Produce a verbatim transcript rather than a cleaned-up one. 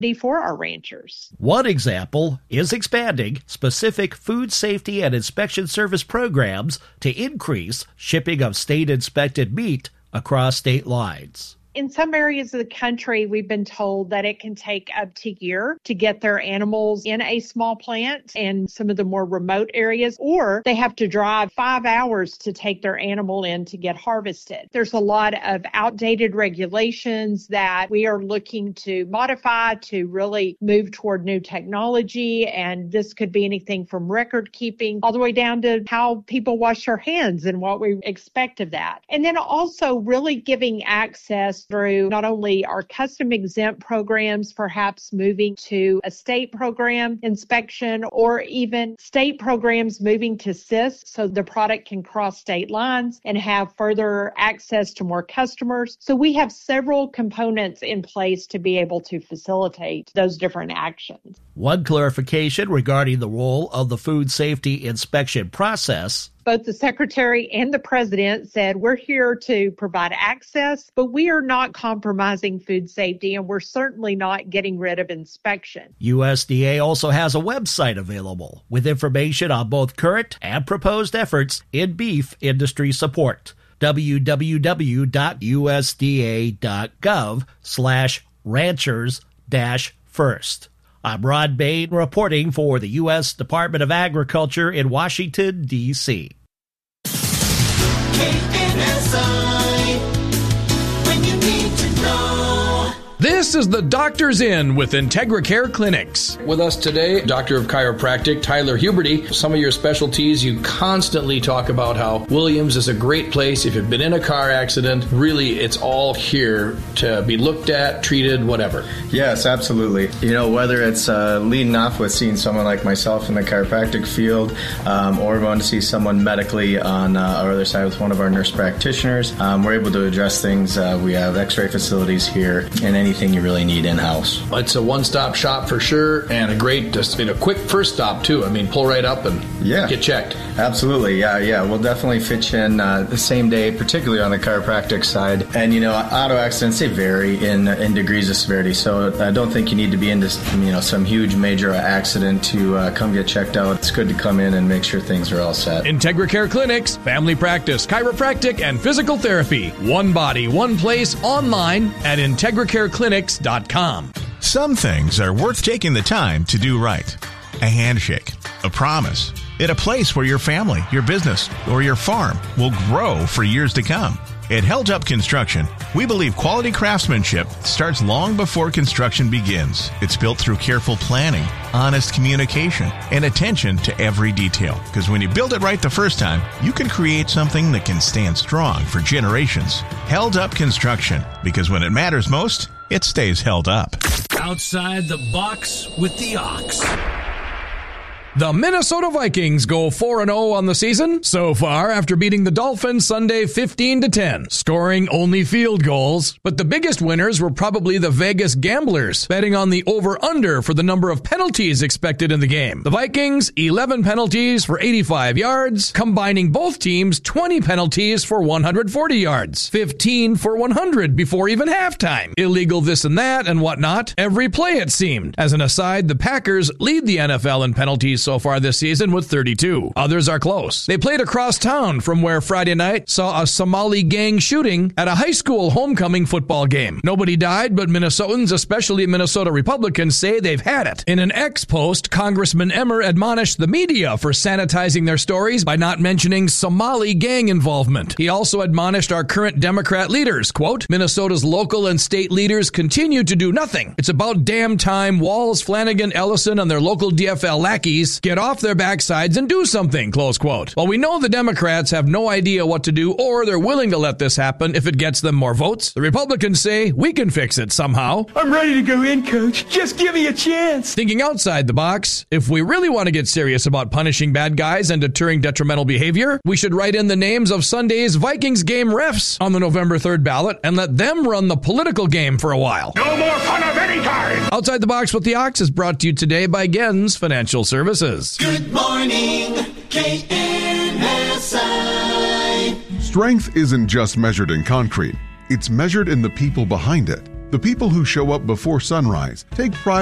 for our ranchers. One example is expanding specific food safety and inspection service programs to increase shipping of state-inspected meat across state lines. In some areas of the country, we've been told that it can take up to a year to get their animals in a small plant in some of the more remote areas, or they have to drive five hours to take their animal in to get harvested. There's a lot of outdated regulations that we are looking to modify to really move toward new technology, and this could be anything from record keeping all the way down to how people wash their hands and what we expect of that. And then also really giving access through not only our custom exempt programs, perhaps moving to a state program inspection, or even state programs moving to S I S so the product can cross state lines and have further access to more customers. So we have several components in place to be able to facilitate those different actions. One clarification regarding the role of the food safety inspection process. Both the Secretary and the President said we're here to provide access, but we are not compromising food safety, and we're certainly not getting rid of inspection. U S D A also has a website available with information on both current and proposed efforts in beef industry support. w w w dot u s d a dot gov slash ranchers dash first. I'm Rod Bain reporting for the U S Department of Agriculture in Washington, D C K N S I, when you need to know. This is the Doctor's Inn with IntegraCare Clinics. With us today, Doctor of Chiropractic, Tyler Huberty. Some of your specialties, you constantly talk about how Williams is a great place. If you've been in a car accident, really, it's all here to be looked at, treated, whatever. Yes, absolutely. You know, whether it's uh, leading off with seeing someone like myself in the chiropractic field, um, or going to see someone medically on uh, our other side with one of our nurse practitioners, um, we're able to address things. Uh, we have x-ray facilities here and any Anything you really need in-house. It's a one-stop shop for sure, and a great, just a quick first stop too. I mean, pull right up and yeah. get checked. Absolutely, yeah, yeah. We'll definitely fit you in uh, the same day, particularly on the chiropractic side. And you know, auto accidents, they vary in in degrees of severity. So I don't think you need to be into you know some huge major accident to uh, come get checked out. It's good to come in and make sure things are all set. IntegraCare Clinics, family practice, chiropractic, and physical therapy. One body, one place, online at IntegraCare Clinics. clinics dot com. Some things are worth taking the time to do right. A handshake, a promise, at a place where your family, your business, or your farm will grow for years to come. At Held Up Construction, we believe quality craftsmanship starts long before construction begins. It's built through careful planning, honest communication, and attention to every detail. Because when you build it right the first time, you can create something that can stand strong for generations. Held Up Construction, because when it matters most, it stays held up. Outside the box with the Ox. The Minnesota Vikings go four and oh on the season so far after beating the Dolphins Sunday fifteen to ten, scoring only field goals. But the biggest winners were probably the Vegas gamblers, betting on the over-under for the number of penalties expected in the game. The Vikings, eleven penalties for eighty-five yards, combining both teams twenty penalties for one hundred forty yards, fifteen for one hundred before even halftime. Illegal this and that and whatnot. Every play, it seemed. As an aside, the Packers lead the N F L in penalties so far this season with thirty-two. Others are close. They played across town from where Friday night saw a Somali gang shooting at a high school homecoming football game. Nobody died, but Minnesotans, especially Minnesota Republicans, say they've had it. In an X post, Congressman Emmer admonished the media for sanitizing their stories by not mentioning Somali gang involvement. He also admonished our current Democrat leaders, quote, Minnesota's local and state leaders continue to do nothing. It's about damn time Walz, Flanagan, Ellison, and their local D F L lackeys get off their backsides and do something, close quote. Well, we know the Democrats have no idea what to do, or they're willing to let this happen if it gets them more votes. The Republicans say we can fix it somehow. I'm ready to go in, Coach. Just give me a chance. Thinking outside the box, if we really want to get serious about punishing bad guys and deterring detrimental behavior, we should write in the names of Sunday's Vikings game refs on the November third ballot and let them run the political game for a while. No more fun of any kind. Outside the Box with the Ox is brought to you today by Gens Financial Services. Good morning, K N S I. Strength isn't just measured in concrete. It's measured in the people behind it. The people who show up before sunrise take pride